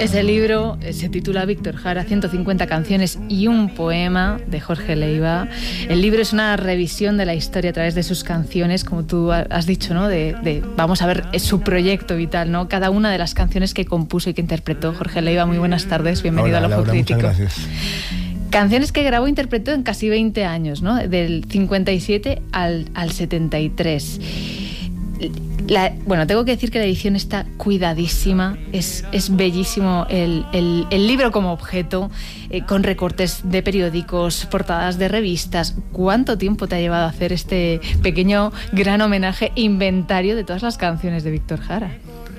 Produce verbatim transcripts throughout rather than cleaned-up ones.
Ese libro se titula Víctor Jara, ciento cincuenta canciones y un poema, de Jorge Leiva. El libro es una revisión de la historia a través de sus canciones, como tú has dicho, ¿no? De, de, vamos a ver su proyecto vital, ¿no? Cada una de las canciones que compuso y que interpretó Jorge Leiva. Muy buenas tardes, bienvenido Hola, al Ojo Laura, Crítico. muchas gracias. Canciones que grabó e interpretó en casi veinte años, ¿no? Del cincuenta y siete al, al setenta y tres. La, bueno, tengo que decir que la edición está cuidadísima, es, es bellísimo el, el, el libro como objeto, eh, con recortes de periódicos, portadas de revistas. ¿Cuánto tiempo te ha llevado a hacer este pequeño gran homenaje, inventario de todas las canciones de Víctor Jara?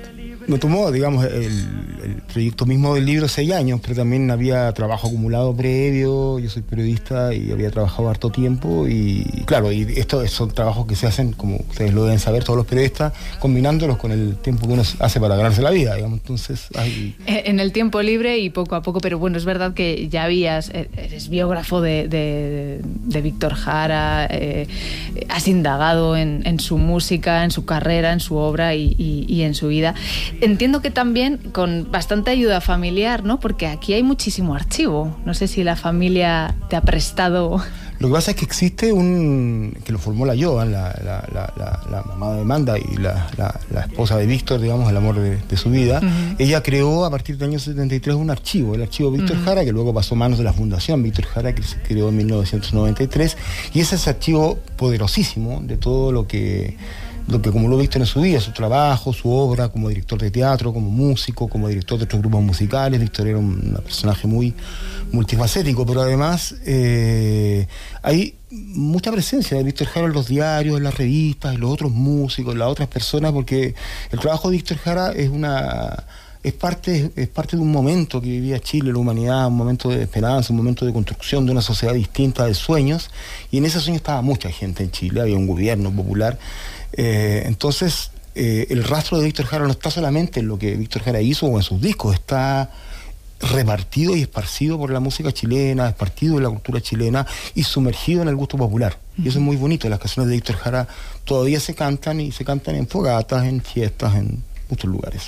Me tomó, digamos, el, el proyecto mismo del libro seis años, pero también había trabajo acumulado previo. Yo soy periodista y había trabajado harto tiempo y, claro, y estos son trabajos que se hacen, como ustedes lo deben saber, todos los periodistas, combinándolos con el tiempo que uno hace para ganarse la vida, digamos. Entonces, hay... En el tiempo libre y poco a poco, pero bueno, es verdad que ya habías, eres biógrafo de, de, de Víctor Jara, eh, has indagado en, en su música, en su carrera, en su obra y, y, y en su vida. Entiendo que también con bastante ayuda familiar, ¿no? Porque aquí hay muchísimo archivo. No sé si la familia te ha prestado... Lo que pasa es que existe un... que lo formó la Joan, la, la, la, la, la mamá de Amanda y la, la, la esposa de Víctor, digamos, el amor de, de su vida. Uh-huh. Ella creó a partir del año setenta y tres un archivo, el archivo Víctor uh-huh. Jara, que luego pasó a manos de la Fundación Víctor Jara, que se creó en mil novecientos noventa y tres. Y ese es ese archivo poderosísimo de todo lo que... lo que acumuló Víctor en su vida, su trabajo, su obra como director de teatro, como músico, como director de otros grupos musicales. Víctor era un personaje muy multifacético, pero además eh, hay mucha presencia de Víctor Jara en los diarios, en las revistas, en los otros músicos, en las otras personas, porque el trabajo de Víctor Jara es una... Es parte, es parte de un momento que vivía Chile, la humanidad, un momento de esperanza, un momento de construcción de una sociedad distinta, de sueños, y en ese sueño estaba mucha gente en Chile, había un gobierno popular. Eh, entonces, eh, el rastro de Víctor Jara no está solamente en lo que Víctor Jara hizo o en sus discos, está repartido y esparcido por la música chilena, esparcido en la cultura chilena y sumergido en el gusto popular. Y eso es muy bonito. Las canciones de Víctor Jara todavía se cantan y se cantan en fogatas, en fiestas, en muchos lugares.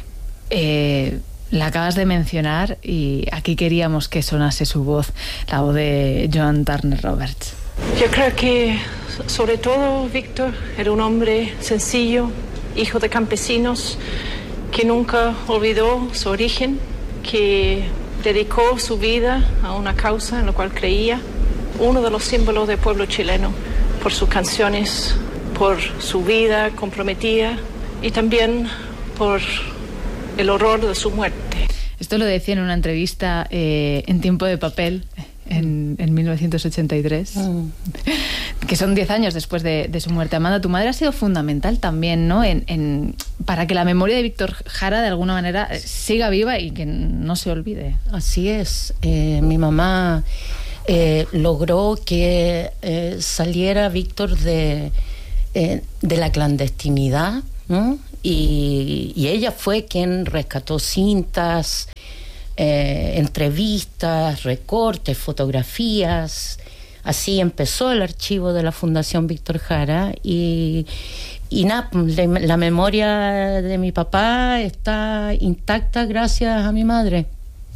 Eh, la acabas de mencionar y aquí queríamos que sonase su voz, la voz de Joan Turner Roberts. Yo creo que sobre todo Víctor era un hombre sencillo, hijo de campesinos, que nunca olvidó su origen, que dedicó su vida a una causa en la cual creía, uno de los símbolos del pueblo chileno, por sus canciones, por su vida comprometida y también por el horror de su muerte. Esto lo decía en una entrevista eh, en Tiempo de Papel en, en mil novecientos ochenta y tres, mm. que son diez años después de, de su muerte. Amanda, tu madre ha sido fundamental también, ¿no? En, en, para que la memoria de Víctor Jara de alguna manera siga viva y que no se olvide. Así es. Eh, mi mamá eh, logró que eh, saliera Víctor de, eh, de la clandestinidad, ¿no? Y, y ella fue quien rescató cintas, eh, entrevistas, recortes, fotografías. Así empezó el archivo de la Fundación Víctor Jara y, y nada, la memoria de mi papá está intacta gracias a mi madre.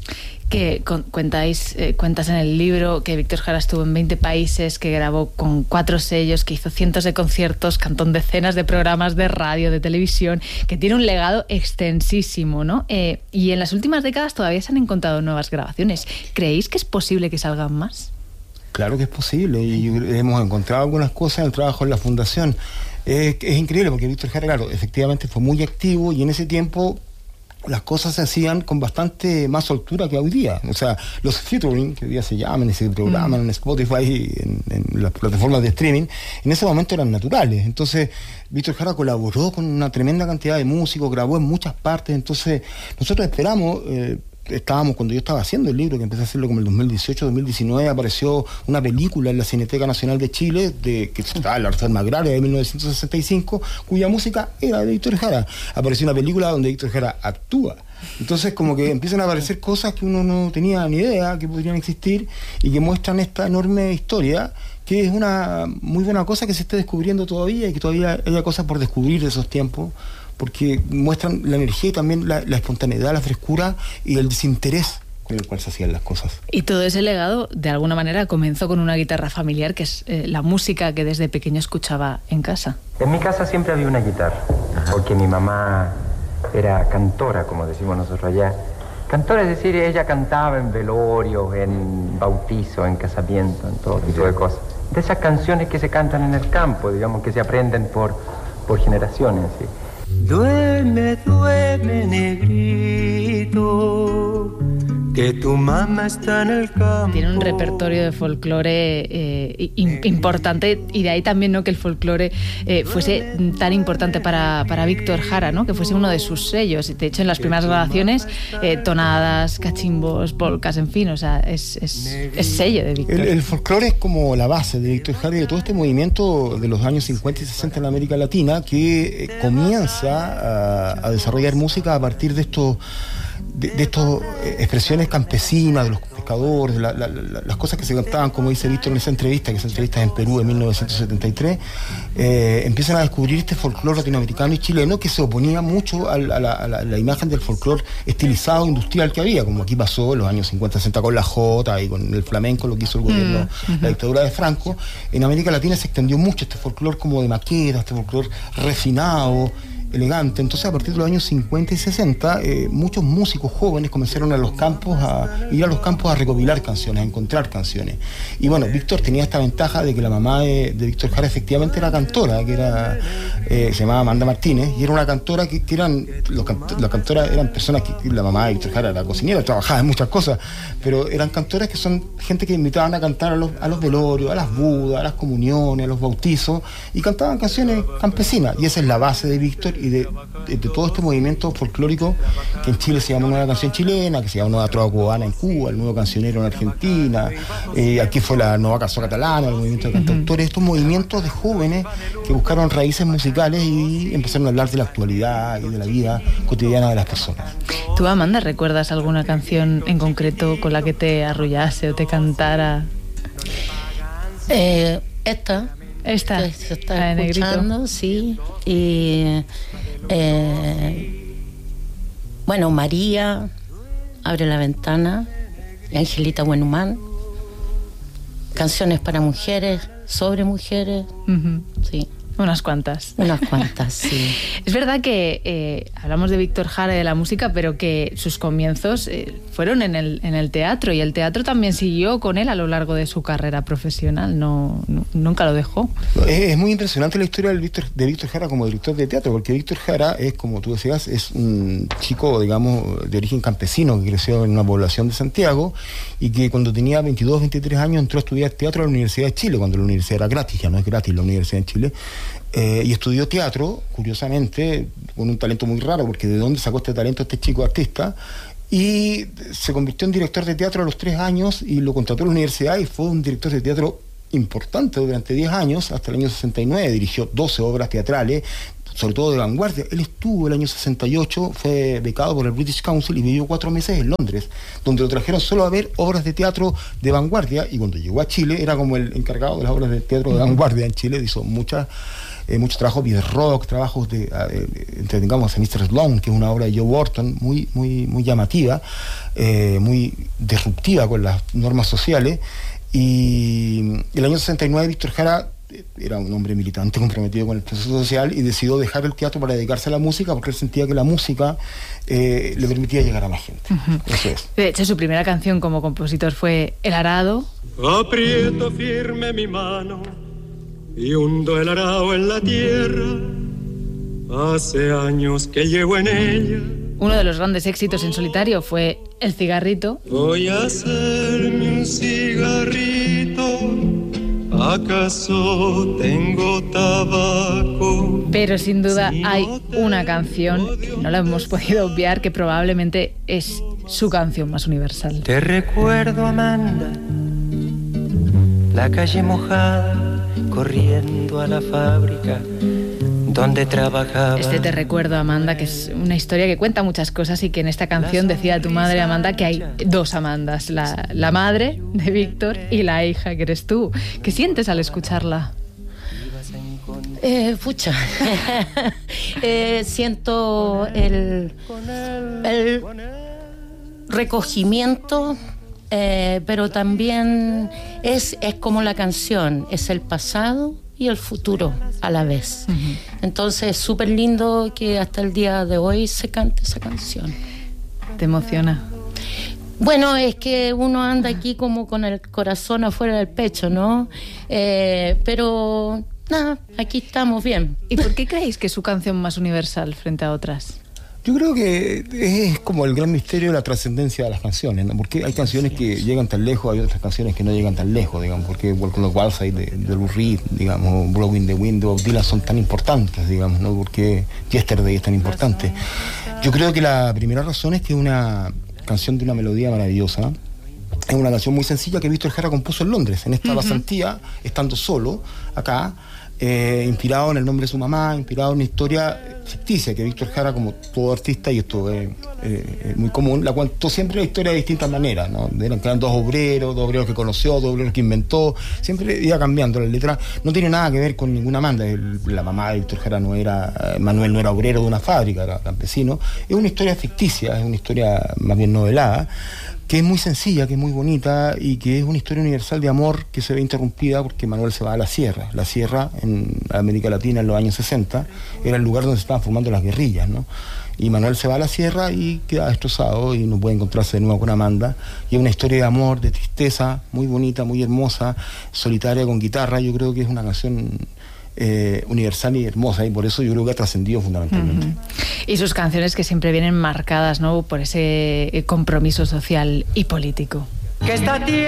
Que cuentáis, eh, cuentas en el libro que Víctor Jara estuvo en veinte países, que grabó con cuatro sellos, que hizo cientos de conciertos, cantó en decenas de programas de radio, de televisión, que tiene un legado extensísimo, ¿no? Eh, y en las últimas décadas todavía se han encontrado nuevas grabaciones. ¿Creéis que es posible que salgan más? Claro que es posible y hemos encontrado algunas cosas en el trabajo en la Fundación. Eh, es increíble porque Víctor Jara, claro, efectivamente fue muy activo y en ese tiempo las cosas se hacían con bastante más soltura que hoy día. O sea, los featuring, que hoy día se llaman y se programan mm. en Spotify, en, en las plataformas de streaming, en ese momento eran naturales. Entonces, Víctor Jara colaboró con una tremenda cantidad de músicos, grabó en muchas partes. Entonces, nosotros esperamos... Eh, estábamos, cuando yo estaba haciendo el libro, que empecé a hacerlo como el dos mil dieciocho, dos mil diecinueve, apareció una película en la Cineteca Nacional de Chile, de, que estaba en la Reforma Agraria de mil novecientos sesenta y cinco, cuya música era de Víctor Jara. Apareció una película donde Víctor Jara actúa. Entonces como que empiezan a aparecer cosas que uno no tenía ni idea que podrían existir y que muestran esta enorme historia, que es una muy buena cosa que se esté descubriendo todavía y que todavía haya cosas por descubrir de esos tiempos, porque muestran la energía y también la, la espontaneidad, la frescura y el desinterés con el cual se hacían las cosas. Y todo ese legado, de alguna manera, comenzó con una guitarra familiar, que es eh, la música que desde pequeño escuchaba en casa. En mi casa siempre había una guitarra, porque mi mamá era cantora, como decimos nosotros allá. Cantora, es decir, ella cantaba en velorios, en bautizo, en casamiento, en todo tipo de cosas. De esas canciones que se cantan en el campo, digamos, que se aprenden por, por generaciones, ¿sí? Duerme, duerme, negrito, que tu mamá está en el campo. Tiene un repertorio de folclore eh, in, importante, y de ahí también, ¿no?, que el folclore eh, fuese tan importante para, para Víctor Jara, ¿no?, que fuese uno de sus sellos. De hecho, en las primeras grabaciones, eh, tonadas, cachimbos, polcas, en fin, o sea, es, es, es sello de Víctor. El, el folclore es como la base de Víctor Jara y de todo este movimiento de los años cincuenta y sesenta en América Latina, que eh, comienza a, a desarrollar música a partir de estos de, de estas expresiones campesinas, de los pescadores, de la, la, la, las cosas que se cantaban, como dice Víctor en esa entrevista, que esa entrevista en Perú en mil novecientos setenta y tres, eh, empiezan a descubrir este folclore latinoamericano y chileno que se oponía mucho a la, a la, a la, a la imagen del folclore estilizado, industrial que había, como aquí pasó en los años cincuenta sesenta con la jota y con el flamenco, lo que hizo el gobierno, mm, uh-huh. la dictadura de Franco. En América Latina se extendió mucho este folclore como de maqueta, este folclore refinado, elegante. Entonces, a partir de los años cincuenta y sesenta, eh, muchos músicos jóvenes comenzaron a los campos a ir a los campos a recopilar canciones, a encontrar canciones. Y bueno, Víctor tenía esta ventaja de que la mamá de, de Víctor Jara efectivamente era cantora, que era eh, se llamaba Amanda Martínez, y era una cantora que, que eran los cant- las cantoras eran personas que la mamá de Víctor Jara era cocinera, trabajaba en muchas cosas, pero eran cantoras que son gente que invitaban a cantar a los, a los velorios, a las bodas, a las comuniones, a los bautizos, y cantaban canciones campesinas, y esa es la base de Víctor y de, de, de todo este movimiento folclórico que en Chile se llama Nueva Canción Chilena, que se llama Nueva Trova Cubana en Cuba, el Nuevo Cancionero en Argentina, eh, aquí fue la Nueva Canción Catalana, el movimiento de cantautores, estos movimientos de jóvenes que buscaron raíces musicales y empezaron a hablar de la actualidad y de la vida cotidiana de las personas. ¿Tú, Amanda, recuerdas alguna canción en concreto con la que te arrullase o te cantara? Eh, esta. Esta. Que se está escuchando, sí. Y eh, bueno, María, Abre la Ventana, Angelita Buenhumán, canciones para mujeres, sobre mujeres, uh-huh. sí. Unas cuantas. Unas cuantas, sí. Es verdad que eh, hablamos de Víctor Jara y de la música, pero que sus comienzos eh, fueron en el, en el teatro, y el teatro también siguió con él a lo largo de su carrera profesional, no, no nunca lo dejó. Es, es muy impresionante la historia del Víctor, de Víctor Jara como director de teatro, porque Víctor Jara es, como tú decías, es un chico, digamos, de origen campesino que creció en una población de Santiago y que cuando tenía veintidós, veintitrés años entró a estudiar teatro a la Universidad de Chile, cuando la universidad era gratis, ya no es gratis la Universidad de Chile. Eh, y estudió teatro, curiosamente, con un talento muy raro, porque de dónde sacó este talento este chico artista, y se convirtió en director de teatro a los tres años y lo contrató a la universidad y fue un director de teatro importante durante diez años, hasta el año sesenta y nueve, dirigió doce obras teatrales, sobre todo de vanguardia. Él estuvo el año sesenta y ocho, fue becado por el British Council y vivió cuatro meses en Londres, donde lo trajeron solo a ver obras de teatro de vanguardia, y cuando llegó a Chile era como el encargado de las obras de teatro de vanguardia en Chile. Hizo muchas Eh, mucho trabajo de rock, trabajos de, eh, entretengamos a mister Sloan, que es una obra de Joe Burton muy, muy, muy llamativa, eh, muy disruptiva con las normas sociales. Y el año sesenta y nueve Víctor Jara era un hombre militante comprometido con el proceso social y decidió dejar el teatro para dedicarse a la música, porque él sentía que la música eh, le permitía llegar a más gente. Uh-huh. Eso es. De hecho, su primera canción como compositor fue El Arado. Aprieto firme mi mano y hundo el arao en la tierra, hace años que llevo en ella. Uno de los grandes éxitos en solitario fue El Cigarrito. Voy a hacerme un cigarrito, ¿acaso tengo tabaco? Pero sin duda hay una canción, no la hemos podido obviar, que probablemente es su canción más universal. Te recuerdo, Amanda, la calle mojada, corriendo a la fábrica donde trabajaba. Este Te recuerdo, Amanda, que es una historia que cuenta muchas cosas, y que en esta canción decía tu madre, Amanda, que hay dos Amandas, la, la madre de Víctor y la hija que eres tú. ¿Qué sientes al escucharla? Eh, pucha, eh, siento el, el recogimiento, eh, pero también es, es como la canción, es el pasado y el futuro a la vez. Uh-huh. Entonces es súper lindo que hasta el día de hoy se cante esa canción. ¿Te emociona? Bueno, es que uno anda aquí como con el corazón afuera del pecho, ¿no? Eh, pero nada, aquí estamos bien. ¿Y por qué creéis que es su canción más universal frente a otras? Yo creo que es como el gran misterio de la trascendencia de las canciones, ¿no? Porque hay canciones que llegan tan lejos, hay otras canciones que no llegan tan lejos, digamos, porque Walk on the Wild de, de Lou Reed, digamos, Blowing the Wind of Dylan son tan importantes, digamos, ¿no? Porque Yesterday es tan importante. Yo creo que la primera razón es que es una canción de una melodía maravillosa. Es una canción muy sencilla que Víctor Jara compuso en Londres, en esta uh-huh. pasantía, estando solo acá, eh, inspirado en el nombre de su mamá, inspirado en una historia ficticia que Víctor Jara, como todo artista, y esto es eh, muy común, la contó siempre la historia de distintas maneras, ¿no? Eran, eran dos obreros, dos obreros que conoció, dos obreros que inventó, siempre iba cambiando la letra. No tiene nada que ver con ninguna banda. El, la mamá de Víctor Jara no era, Manuel no era obrero de una fábrica, era campesino. Es una historia ficticia, es una historia más bien novelada, que es muy sencilla, que es muy bonita y que es una historia universal de amor que se ve interrumpida porque Manuel se va a la sierra. La sierra en América Latina en los años sesenta era el lugar donde se estaban formando las guerrillas, ¿no? Y Manuel se va a la sierra y queda destrozado y no puede encontrarse de nuevo con Amanda. Y es una historia de amor, de tristeza, muy bonita, muy hermosa, solitaria con guitarra. Yo creo que es una canción Eh, universal y hermosa, y por eso yo creo que ha trascendido fundamentalmente. Uh-huh. Y sus canciones que siempre vienen marcadas, ¿no?, por ese compromiso social y político. Que esta tierra